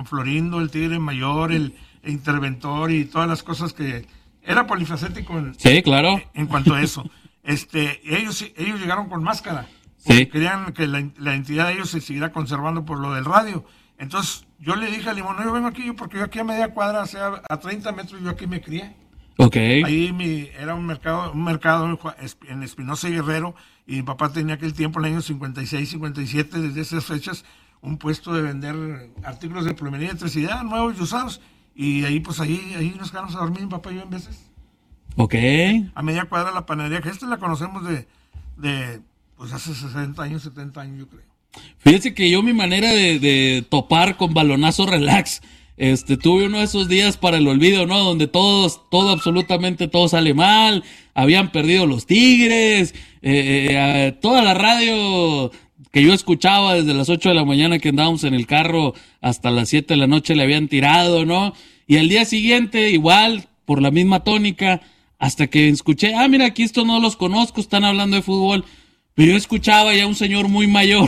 Florindo, el tigre mayor, el interventor y todas las cosas que era polifacético sí, claro. En cuanto a eso. Ellos llegaron con máscara. Sí. Querían que la entidad de ellos se siguiera conservando por lo del radio. Entonces yo le dije a Limón, no, yo vengo aquí, porque yo aquí a media cuadra, o sea, a 30 metros, yo aquí me crié. Okay. Ahí era un mercado en Espinosa y Guerrero, y mi papá tenía aquel tiempo, en el año 56, 57, desde esas fechas, un puesto de vender artículos de plomería y electricidad, nuevos y usados, y ahí nos quedamos a dormir mi papá y yo en veces. Okay. A media cuadra la panadería, que la conocemos de pues hace 60 años, 70 años, yo creo. Fíjense que yo mi manera de topar con balonazo relax, tuve uno de esos días para el olvido, ¿no? Donde absolutamente todo sale mal, habían perdido los Tigres, toda la radio que yo escuchaba desde las 8 de la mañana que andábamos en el carro hasta las 7 de la noche le habían tirado, ¿no? Y al día siguiente, igual, por la misma tónica, hasta que escuché, mira, aquí estos no los conozco, están hablando de fútbol, pero yo escuchaba ya un señor muy mayor.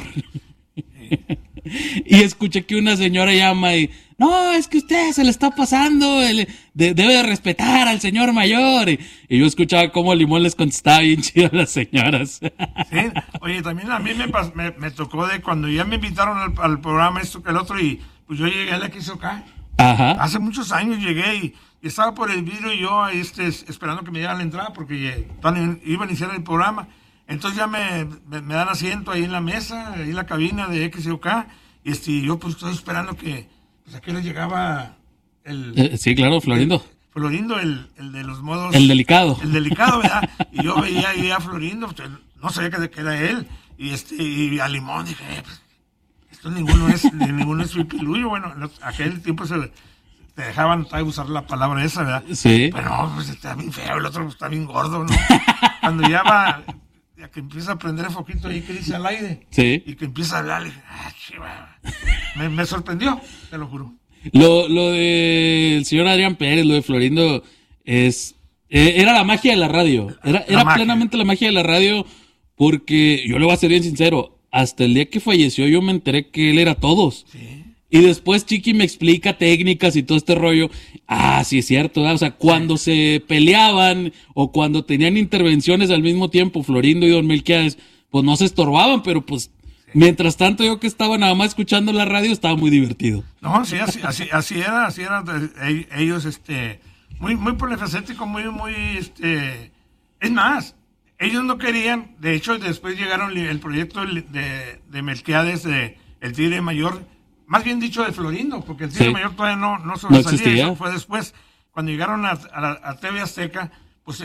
Y escuché que una señora llama y, no, es que usted se le está pasando, debe de respetar al señor mayor. Y yo escuchaba cómo Limón les contestaba bien chido a las señoras. Sí, oye, también a mí me tocó de cuando ya me invitaron al programa esto que el otro, y pues yo llegué a la XOK. Ajá. Hace muchos años llegué y estaba por el vidrio y yo ahí esperando que me diera la entrada porque iba a iniciar el programa. Entonces ya me dan asiento ahí en la mesa, ahí en la cabina de XOK, y yo pues estoy esperando que pues aquí le llegaba sí, claro, Florindo. Florindo, el de los modos. El delicado. El delicado, ¿verdad? Y yo veía ahí a Florindo, pues, no sabía que era él, y a Limón dije, pues, esto ninguno es Pipiluyo. Bueno, en aquel tiempo te dejaban usar la palabra esa, ¿verdad? Sí. Pero no, pues está bien feo, el otro está bien gordo, ¿no? Cuando ya va, ya que empieza a prender el foquito ahí que dice al aire, sí, y que empieza a hablar, me sorprendió, te lo juro. Lo del señor Adrián Pérez, lo de Florindo, era la magia de la radio. Era plenamente la magia de la radio, porque yo le voy a ser bien sincero, hasta el día que falleció yo me enteré que él era todos. Sí. Y después Chiqui me explica técnicas y todo este rollo. Sí es cierto, ¿verdad? O sea, cuando se peleaban o cuando tenían intervenciones al mismo tiempo, Florindo y Don Melquiades, pues no se estorbaban, pero pues mientras tanto yo que estaba nada más escuchando la radio estaba muy divertido. No, sí, así era. Ellos, muy polifacético, muy, es más, ellos no querían, de hecho después llegaron el proyecto de Melquiades, el Tigre Mayor, más bien dicho de Florindo, porque el Tigre Mayor todavía no sobresalía, eso fue después. Cuando llegaron a TV Azteca, pues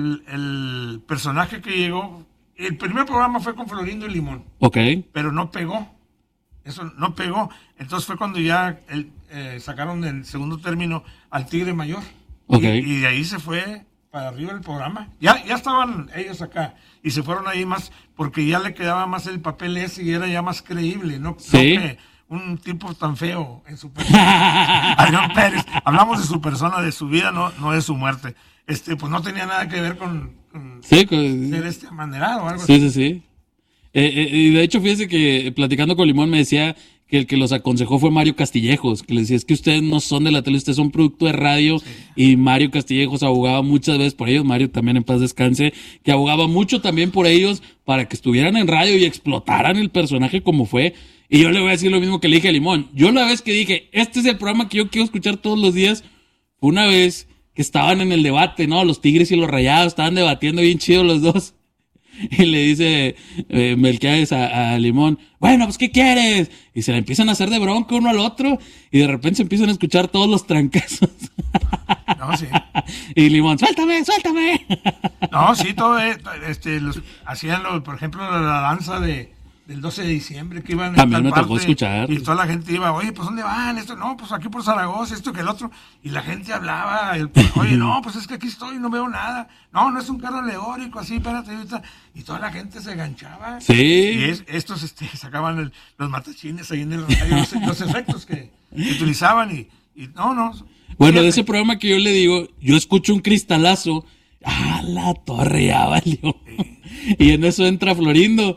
el personaje que llegó, el primer programa fue con Florindo y Limón. Okay. Pero no pegó. Eso no pegó. Entonces fue cuando ya sacaron el segundo término al Tigre Mayor. Okay. Y de ahí se fue para arriba el programa. Ya estaban ellos acá. Y se fueron ahí más, porque ya le quedaba más el papel ese y era ya más creíble, ¿no? Sí. No que un tipo tan feo en su persona. Adrián Pérez. Hablamos de su persona, de su vida, no de su muerte. Pues no tenía nada que ver con ser amanerado o algo así. Sí. Y de hecho, fíjese que platicando con Limón me decía que el que los aconsejó fue Mario Castillejos, que le decía, es que ustedes no son de la tele, ustedes son producto de radio, sí. Y Mario Castillejos abogaba muchas veces por ellos, Mario también en paz descanse, que abogaba mucho también por ellos para que estuvieran en radio y explotaran el personaje como fue. Y yo le voy a decir lo mismo que le dije a Limón. Yo la vez que dije, este es el programa que yo quiero escuchar todos los días, una vez que estaban en el debate, ¿no? Los Tigres y los Rayados estaban debatiendo bien chido los dos. Y le dice Melquiades a Limón, bueno, pues ¿qué quieres? Y se le empiezan a hacer de bronca uno al otro y de repente se empiezan a escuchar todos los trancazos. No, sí. Y Limón, suéltame. No, sí, todo hacían, por ejemplo, la danza del 12 de diciembre que iban también me tocó escuchar. Y toda la gente iba, oye, pues ¿dónde van? No, pues aquí por Zaragoza, esto que el otro. Y la gente hablaba, oye, no, pues es que aquí estoy, no veo nada. No es un carro alegórico, así, espérate. Y toda la gente se enganchaba. Sí. Y estos sacaban los matachines ahí en el radio, los efectos que utilizaban y no. Bueno, fíjate. De ese programa que yo le digo, yo escucho un cristalazo. La torre ya valió. Sí. Y en eso entra Florindo.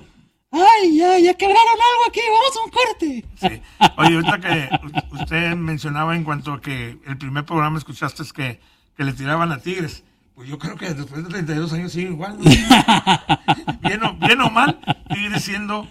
¡ay, ya quebraron algo aquí! ¡Vamos a un corte! Sí. Oye, ahorita que usted mencionaba en cuanto a que el primer programa escuchaste es que le tiraban a Tigres. Pues yo creo que después de 32 años sigue igual, ¿no? bien o mal, Tigres siendo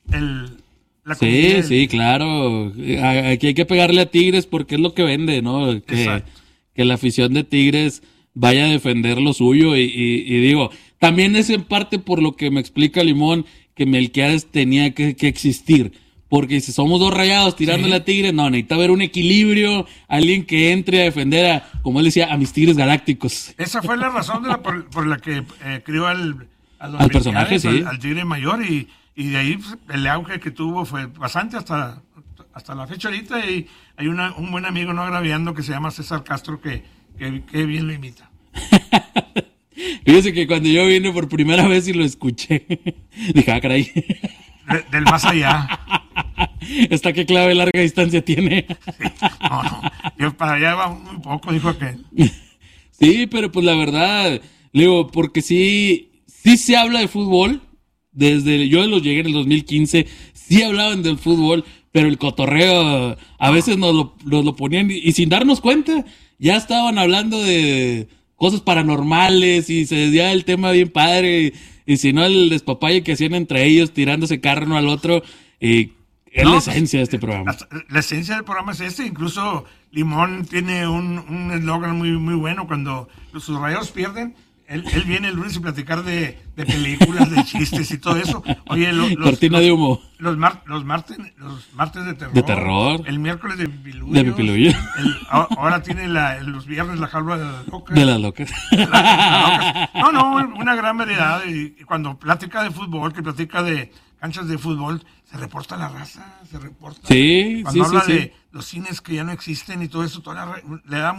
la comunidad. Sí, claro. Aquí hay que pegarle a Tigres porque es lo que vende, ¿no? Que la afición de Tigres vaya a defender lo suyo y digo, también es en parte por lo que me explica Limón que Melquiades tenía que existir. Porque si somos dos Rayados tirándole a Tigres, no, necesita haber un equilibrio, alguien que entre a defender como él decía, a mis Tigres galácticos. Esa fue la razón por la que crió al personaje, sí. al Tigre mayor y de ahí pues, el auge que tuvo fue bastante hasta la fecha ahorita y hay un buen amigo no agraviando que se llama César Castro que bien lo imita. Fíjese que cuando yo vine por primera vez y lo escuché, dije, caray. Del más allá. ¿Esta qué clave larga distancia tiene? Sí. No. Yo para allá va muy poco, dijo aquel. Sí, pero pues la verdad, digo, porque sí se habla de fútbol. Yo los llegué en el 2015, sí hablaban del fútbol, pero el cotorreo a veces nos lo ponían y sin darnos cuenta, ya estaban hablando de cosas paranormales y se desviaba el tema bien padre. Y si no, el despapalle que hacían entre ellos, tirándose carro uno al otro, es la esencia de este programa. La esencia del programa es incluso Limón tiene un eslogan muy, muy bueno, cuando sus Rayados pierden, él viene el lunes a platicar de películas, de chistes y todo eso. Oye, cortina de humo. Los martes de terror. De terror. El miércoles de Pipiluyos. Ahora tiene los viernes la jaula de las locas. De las locas. No, una gran variedad. Y cuando platica de fútbol, que platica de canchas de fútbol, se reporta la raza, se reporta. Sí, cuando habla sí. de los cines que ya no existen y todo eso, le da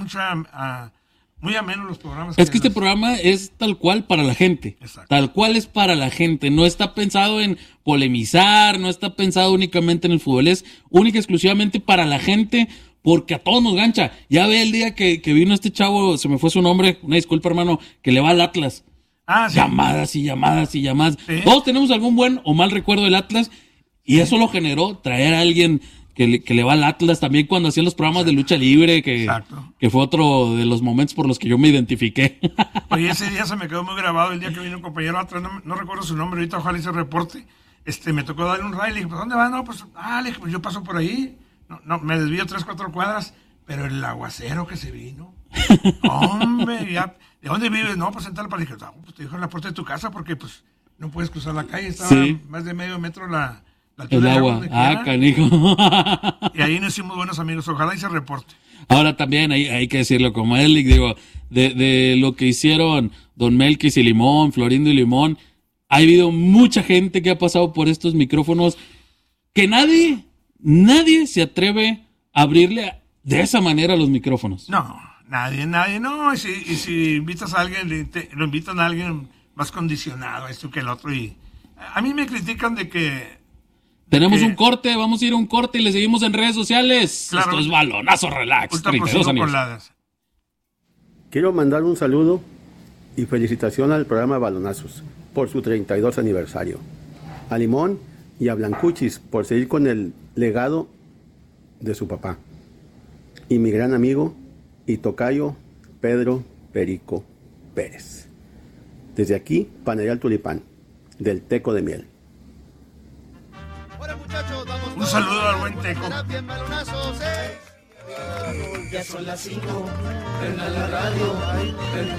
muy ameno los programas. Es que este programa es tal cual para la gente. Exacto. Tal cual es para la gente. No está pensado en polemizar, no está pensado únicamente en el fútbol. Es única y exclusivamente para la gente, porque a todos nos gancha. Ya ve el día que vino este chavo, se me fue su nombre, una disculpa, hermano, que le va al Atlas. Sí. Llamadas y llamadas y llamadas. Sí. Todos tenemos algún buen o mal recuerdo del Atlas, y eso lo generó traer a alguien que le va al Atlas, también cuando hacían los programas de lucha libre, que fue otro de los momentos por los que yo me identifiqué. Oye, ese día se me quedó muy grabado, el día que vino un compañero atrás, no recuerdo su nombre, ahorita ojalá hice reporte, me tocó darle un ride, le dije, pues ¿dónde va? No, pues, le dije, pues yo paso por ahí, no, me desvío 3-4 cuadras, pero el aguacero que se vino, hombre, ya, ¿de dónde vives? No, pues en tal para, le dije, pues te dejo en la puerta de tu casa porque pues no puedes cruzar la calle, estaba más de medio metro la el agua, canijo. Y ahí nos hicimos buenos amigos, ojalá y se reporte. Ahora también hay que decirlo como él, digo, de lo que hicieron Don Melquis y Limón, Florindo y Limón, ha habido mucha gente que ha pasado por estos micrófonos que nadie se atreve a abrirle de esa manera los micrófonos. No, nadie, no, y si invitas a alguien, lo invitan a alguien más condicionado, esto que el otro, y a mí me critican de que tenemos un corte, vamos a ir a un corte y le seguimos en redes sociales. Claro, esto es Balonazo Relax, 32 años. Quiero mandar un saludo y felicitación al programa Balonazos por su 32 aniversario. A Limón y a Blancuchis por seguir con el legado de su papá. Y mi gran amigo y tocayo Pedro Perico Pérez. Desde aquí, Panadería El Tulipán, del Teco de Miel. Un saludo al buen Teco. Ya son las 5, prenda la radio,